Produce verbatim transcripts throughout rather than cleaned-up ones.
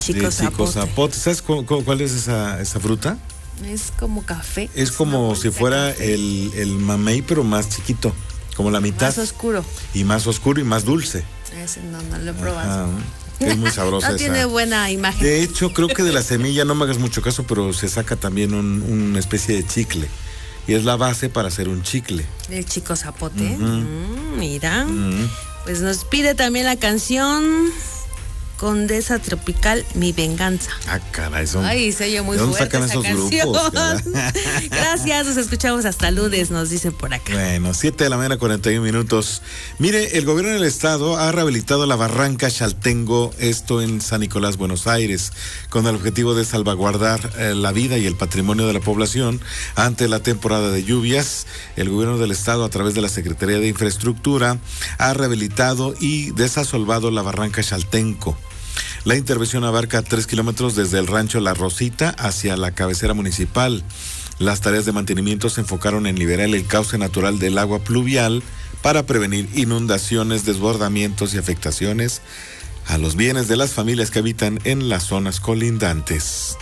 Chico de chico zapote. zapote. ¿Sabes cu- cu- cuál es esa, esa fruta? Es como café. Es como si fuera café. el, el mamey, pero más chiquito, como la mitad. Más oscuro. Y más oscuro y más dulce. Ese no, no lo he probado. Ajá. Es muy sabrosa No esa. tiene buena imagen. De hecho, creo que de la semilla, no me hagas mucho caso, pero se saca también un- una especie de chicle. Y es la base para hacer un chicle. El chico zapote. Ujú. Mm, mira. Mm. Pues nos pide también la canción Condesa Tropical, Mi Venganza. Ah, caray, son... Ay, se oye muy ¿De dónde fuerte sacan esa esos canción. grupos, caray? Gracias, nos escuchamos hasta lunes, nos dicen por acá. Bueno, siete de la mañana, cuarenta y un minutos. Mire, el gobierno del estado ha rehabilitado la barranca Chaltengo, esto en San Nicolás, Buenos Aires, con el objetivo de salvaguardar eh, la vida y el patrimonio de la población ante la temporada de lluvias. El gobierno del estado, a través de la Secretaría de Infraestructura, ha rehabilitado y desasolvado la barranca Chaltengo. La intervención abarca tres kilómetros desde el rancho La Rosita hacia la cabecera municipal. Las tareas de mantenimiento se enfocaron en liberar el cauce natural del agua pluvial para prevenir inundaciones, desbordamientos y afectaciones a los bienes de las familias que habitan en las zonas colindantes.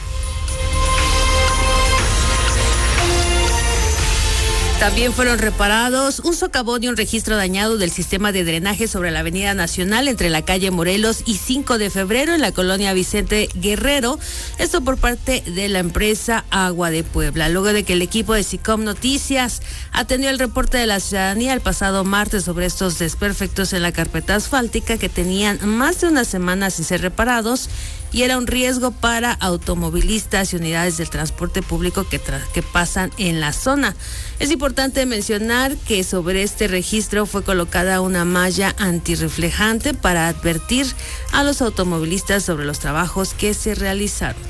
También fueron reparados un socavón y un registro dañado del sistema de drenaje sobre la Avenida Nacional entre la calle Morelos y cinco de febrero en la colonia Vicente Guerrero. Esto por parte de la empresa Agua de Puebla. Luego de que el equipo de SICOM Noticias atendió el reporte de la ciudadanía el pasado martes sobre estos desperfectos en la carpeta asfáltica que tenían más de una semana sin ser reparados y era un riesgo para automovilistas y unidades del transporte público que, tra- que pasan en la zona. Es importante mencionar que sobre este registro fue colocada una malla antirreflejante para advertir a los automovilistas sobre los trabajos que se realizaron.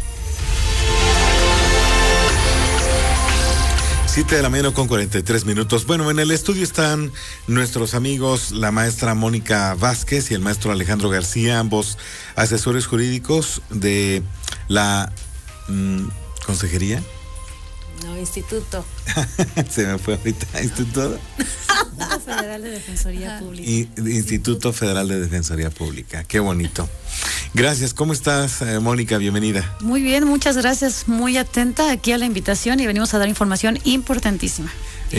siete de la mañana con cuarenta y tres minutos. Bueno, en el estudio están nuestros amigos, la maestra Mónica Vázquez y el maestro Alejandro García, ambos asesores jurídicos de la mm, consejería. No, instituto. Se me fue ahorita. Instituto. Instituto Federal de Defensoría Pública. Y, Instituto Federal de Defensoría Pública. Qué bonito. Gracias. ¿Cómo estás, eh, Mónica? Bienvenida. Muy bien, muchas gracias. Muy atenta aquí a la invitación y venimos a dar información importantísima.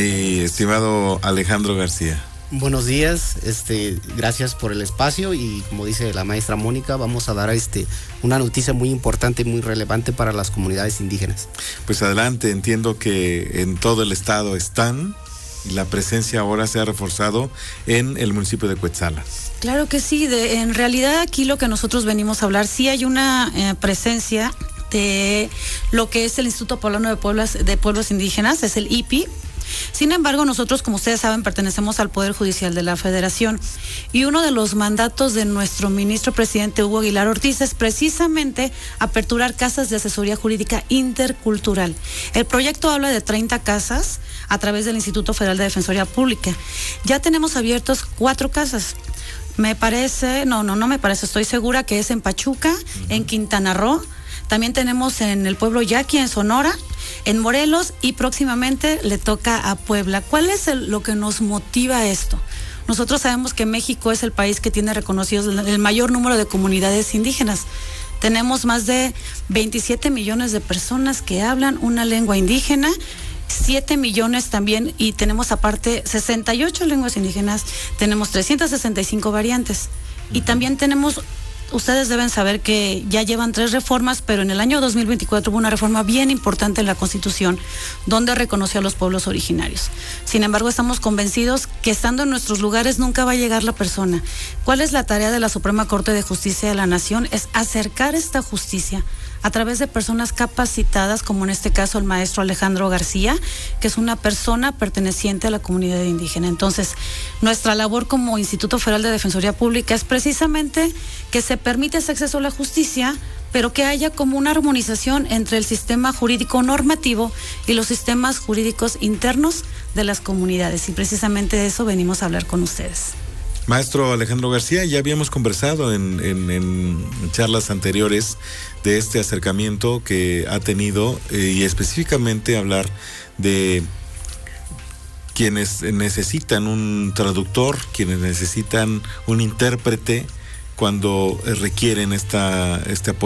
Y estimado Alejandro García. Buenos días, este, gracias por el espacio y como dice la maestra Mónica, vamos a dar este una noticia muy importante y muy relevante para las comunidades indígenas. Pues adelante, entiendo que en todo el estado están y la presencia ahora se ha reforzado en el municipio de Cuetzalan. Claro que sí, de, en realidad aquí lo que nosotros venimos a hablar, sí hay una eh, presencia de lo que es el Instituto Poblano de Pueblos, de Pueblos Indígenas, es el I P I. Sin embargo, nosotros, como ustedes saben, pertenecemos al Poder Judicial de la Federación y uno de los mandatos de nuestro ministro presidente Hugo Aguilar Ortiz es precisamente aperturar casas de asesoría jurídica intercultural. El proyecto habla de treinta casas a través del Instituto Federal de Defensoría Pública. Ya tenemos abiertos cuatro casas. Me parece, no, no, no me parece, estoy segura que es en Pachuca, uh-huh. en Quintana Roo. También tenemos en el pueblo Yaqui, en Sonora, en Morelos y próximamente le toca a Puebla. ¿Cuál es el, lo que nos motiva a esto? Nosotros sabemos que México es el país que tiene reconocidos el mayor número de comunidades indígenas. Tenemos más de veintisiete millones de personas que hablan una lengua indígena, siete millones también, y tenemos aparte sesenta y ocho lenguas indígenas, tenemos trescientas sesenta y cinco variantes. Y también tenemos... Ustedes deben saber que ya llevan tres reformas, pero en el año dos mil veinticuatro hubo una reforma bien importante en la Constitución, donde reconoció a los pueblos originarios. Sin embargo, estamos convencidos que estando en nuestros lugares nunca va a llegar la persona. ¿Cuál es la tarea de la Suprema Corte de Justicia de la Nación? Es acercar esta justicia a través de personas capacitadas, como en este caso el maestro Alejandro García, que es una persona perteneciente a la comunidad indígena. Entonces, nuestra labor como Instituto Federal de Defensoría Pública es precisamente que se permite ese acceso a la justicia, pero que haya como una armonización entre el sistema jurídico normativo y los sistemas jurídicos internos de las comunidades. Y precisamente de eso venimos a hablar con ustedes. Maestro Alejandro García, ya habíamos conversado en, en, en charlas anteriores de este acercamiento que ha tenido eh, y específicamente hablar de quienes necesitan un traductor, quienes necesitan un intérprete cuando requieren esta, este apoyo.